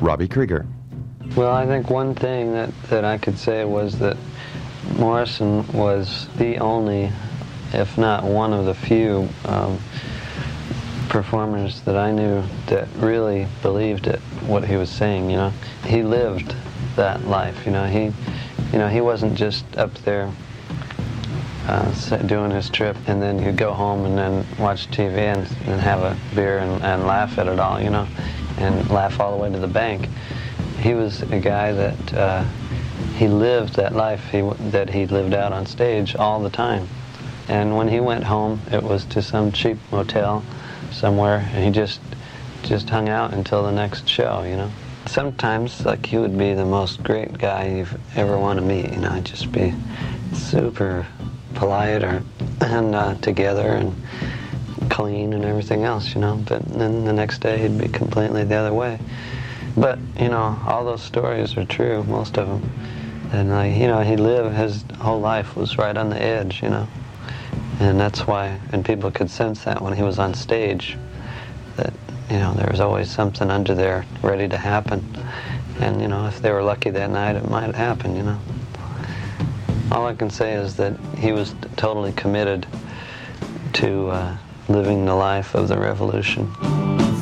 Robbie Krieger. Well, I think one thing that I could say was that Morrison was the only, if not one of the few, performers that I knew that really believed it, what he was saying. You know, he lived that life. You know, he wasn't just up there doing his trip, and then he'd go home and then watch TV and have a beer and laugh at it all. You know, and laugh all the way to the bank. He was a guy that he lived that life that he lived out on stage all the time. And when he went home, it was to some cheap motel somewhere, and he just hung out until the next show, you know. Sometimes, like, he would be the most great guy you've ever want to meet, you know. He'd just be super polite and together and clean and everything else, you know. But then the next day he'd be completely the other way. But, you know, all those stories are true, most of them. And, like, you know, his whole life was right on the edge, you know. And that's why, and people could sense that when he was on stage, that, you know, there was always something under there ready to happen. And, you know, if they were lucky that night, it might happen, you know. All I can say is that he was totally committed to living the life of the Revolution.